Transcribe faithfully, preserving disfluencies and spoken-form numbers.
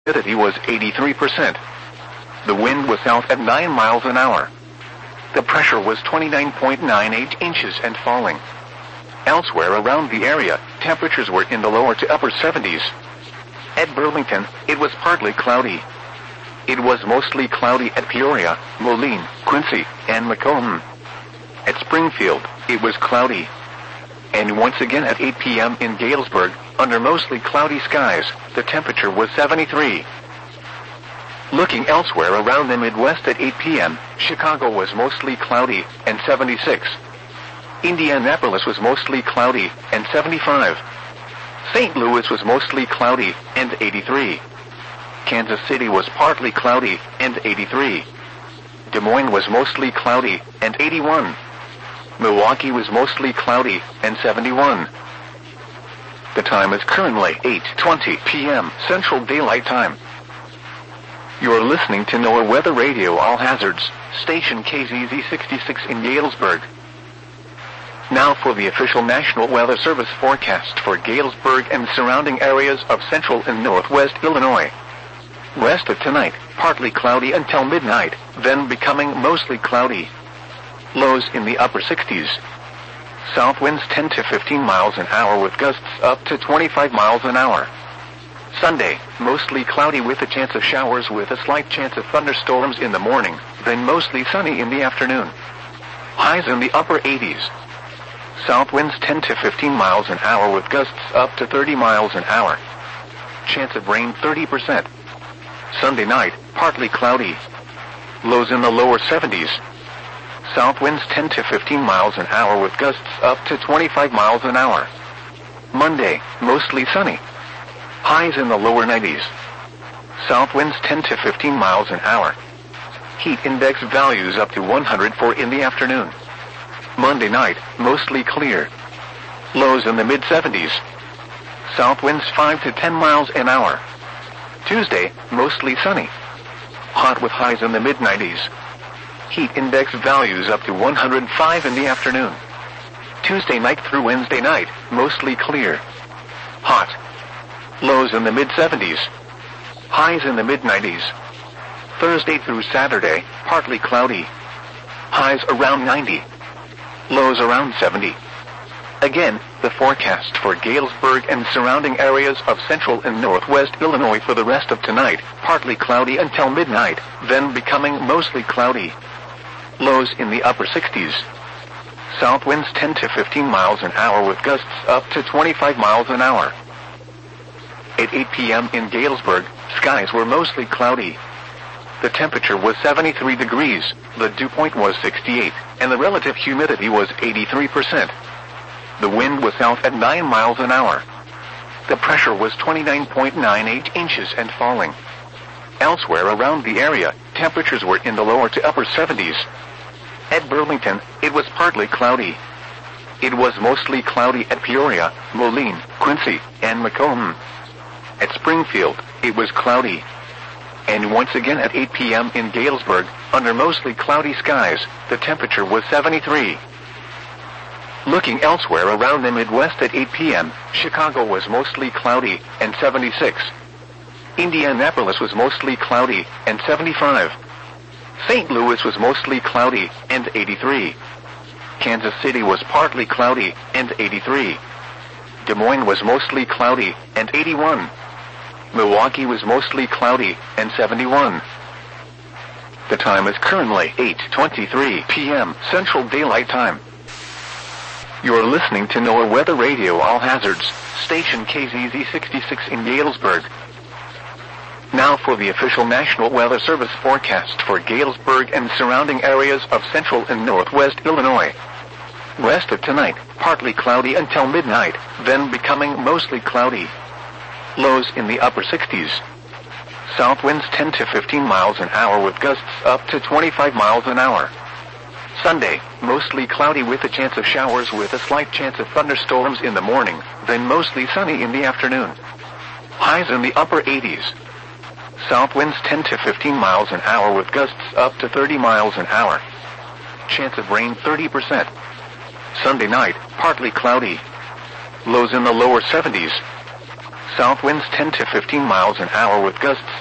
humidity was eighty-three percent. The wind was south at nine miles an hour. The pressure was twenty-nine point nine eight inches and falling. Elsewhere around the area, temperatures were in the lower to upper seventies. At Burlington, it was partly cloudy. It was mostly cloudy at Peoria, Moline, Quincy, and Macomb. At Springfield, it was cloudy. And once again at eight p.m. in Galesburg, under mostly cloudy skies, the temperature was seventy-three. Looking elsewhere around the Midwest at eight p.m., Chicago was mostly cloudy and seventy-six. Indianapolis was mostly cloudy and seventy-five. Saint Louis was mostly cloudy and eighty-three. Kansas City was partly cloudy and eighty-three. Des Moines was mostly cloudy and eighty-one. Milwaukee was mostly cloudy and seventy-one. The time is currently eight twenty p.m. Central Daylight Time. You're listening to NOAA Weather Radio All Hazards, station K Z Z sixty-six in Galesburg. Now for the official National Weather Service forecast for Galesburg and surrounding areas of central and northwest Illinois. Rest of tonight, partly cloudy until midnight, then becoming mostly cloudy. Lows in the upper sixties. South winds ten to fifteen miles an hour with gusts up to twenty-five miles an hour. Sunday, mostly cloudy with a chance of showers with a slight chance of thunderstorms in the morning, then mostly sunny in the afternoon. Highs in the upper eighties. South winds ten to fifteen miles an hour with gusts up to thirty miles an hour. Chance of rain thirty percent. Sunday night, partly cloudy. Lows in the lower seventies. South winds ten to fifteen miles an hour with gusts up to twenty-five miles an hour. Monday, mostly sunny. Highs in the lower nineties. South winds ten to fifteen miles an hour. Heat index values up to one hundred four in the afternoon. Monday night, mostly clear. Lows in the mid seventies. South winds five to ten miles an hour. Tuesday, mostly sunny. Hot with highs in the mid nineties. Heat index values up to one hundred five in the afternoon. Tuesday night through Wednesday night, mostly clear. Hot. Lows in the mid seventies. Highs in the mid nineties. Thursday through Saturday, partly cloudy. Highs around ninety. Lows around seventy. Again, the forecast for Galesburg and surrounding areas of central and northwest Illinois for the rest of tonight, partly cloudy until midnight, then becoming mostly cloudy. Lows in the upper sixties. South winds ten to fifteen miles an hour with gusts up to twenty-five miles an hour. At eight p.m. in Galesburg, skies were mostly cloudy. The temperature was seventy-three degrees, the dew point was sixty-eight, and the relative humidity was eighty-three percent. The wind was south at nine miles an hour. The pressure was twenty-nine point nine eight inches and falling. Elsewhere around the area, temperatures were in the lower to upper seventies. At Burlington, it was partly cloudy. It was mostly cloudy at Peoria, Moline, Quincy, and Macomb. At Springfield, it was cloudy. And once again at eight p.m. in Galesburg, under mostly cloudy skies, the temperature was seventy-three. Looking elsewhere around the Midwest at eight p.m., Chicago was mostly cloudy and seventy-six. Indianapolis was mostly cloudy and seventy-five. Saint Louis was mostly cloudy and eighty-three. Kansas City was partly cloudy and eighty-three. Des Moines was mostly cloudy and eighty-one. Milwaukee was mostly cloudy and seventy-one. The time is currently eight twenty-three p.m. Central Daylight Time. You're listening to NOAA Weather Radio All Hazards, station K Z Z sixty-six in Galesburg. Now for the official National Weather Service forecast for Galesburg and surrounding areas of central and northwest Illinois. Rest of tonight, partly cloudy until midnight, then becoming mostly cloudy. Lows in the upper sixties. South winds ten to fifteen miles an hour with gusts up to twenty-five miles an hour. Sunday, mostly cloudy with a chance of showers with a slight chance of thunderstorms in the morning, then mostly sunny in the afternoon. Highs in the upper eighties. South winds ten to fifteen miles an hour with gusts up to thirty miles an hour. Chance of rain thirty percent. Sunday night, partly cloudy. Lows in the lower seventies. South winds ten to fifteen miles an hour with gusts